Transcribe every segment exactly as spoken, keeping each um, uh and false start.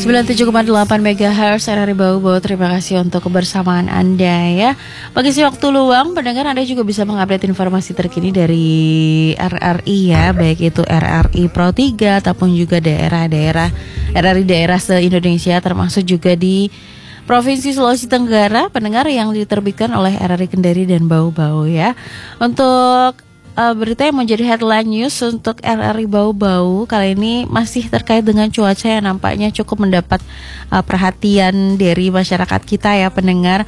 sembilan puluh tujuh koma delapan megahertz R R I Bau-Bau. Terima kasih untuk kebersamaan Anda ya. Bagi waktu luang, pendengar Anda juga bisa mengupdate informasi terkini dari R R I ya, baik itu R R I Pro tiga ataupun juga daerah-daerah R R I daerah se-Indonesia, termasuk juga di Provinsi Sulawesi Tenggara, pendengar, yang diterbitkan oleh R R I Kendari dan Bau-Bau ya. Untuk Uh, berita yang menjadi headline news untuk R R I Bau-Bau kali ini masih terkait dengan cuaca yang nampaknya cukup mendapat uh, perhatian dari masyarakat kita ya, pendengar.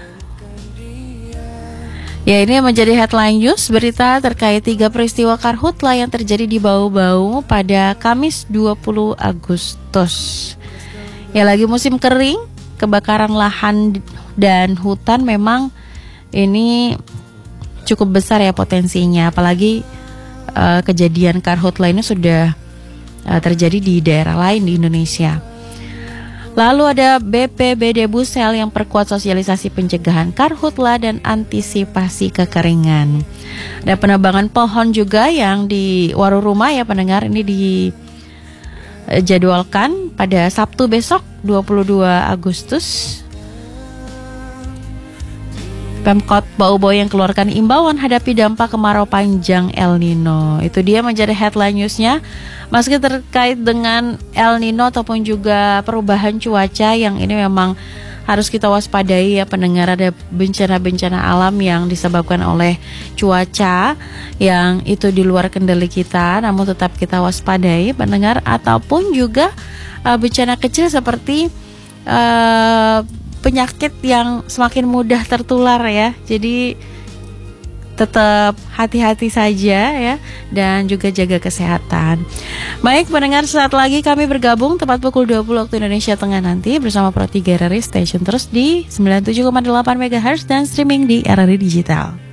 Ya, ini menjadi headline news berita terkait tiga peristiwa karhutla yang terjadi di Bau-Bau pada Kamis dua puluh Agustus. Ya, lagi musim kering, kebakaran lahan dan hutan memang ini cukup besar ya potensinya, apalagi uh, kejadian karhutla ini sudah uh, terjadi di daerah lain di Indonesia. Lalu ada B P B D Busel yang perkuat sosialisasi pencegahan karhutla dan antisipasi kekeringan. Ada penebangan pohon juga yang di Waruruma ya, pendengar, ini dijadwalkan pada Sabtu besok dua puluh dua Agustus. Pemkot Bau-Bau yang keluarkan imbauan hadapi dampak kemarau panjang El Nino. Itu dia menjadi headline newsnya. Meski terkait dengan El Nino ataupun juga perubahan cuaca yang ini memang harus kita waspadai ya, pendengar. Ada bencana-bencana alam yang disebabkan oleh cuaca yang itu di luar kendali kita, namun tetap kita waspadai, pendengar. Ataupun juga uh, bencana kecil seperti uh, penyakit yang semakin mudah tertular ya. Jadi tetap hati-hati saja ya, dan juga jaga kesehatan. Baik pendengar, saat lagi kami bergabung tepat pukul dua puluh waktu Indonesia Tengah nanti bersama Pro tiga R R I Station terus di sembilan puluh tujuh koma delapan megahertz dan streaming di R R I Digital.